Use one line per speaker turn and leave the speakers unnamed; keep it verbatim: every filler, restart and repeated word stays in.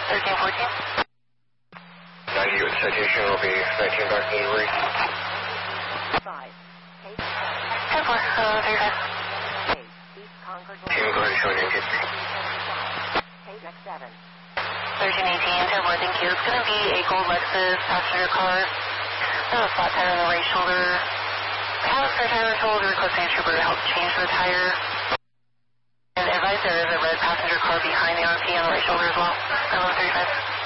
thirteen fourteen.
ninety with citation will be nineteen back delivery.
five. ten four, uh, thirty-five.
Team Gordon showing in history.
seven. thirteen eighteen, ten four, thank you. It's going to be a gold Lexus passenger car. There's a flat tire on the right shoulder. I have a spare tire on the shoulder. Requesting a trooper to help change the tire. And advise there is a red passenger car behind the R P on the right shoulder as well. eleven thirty-five.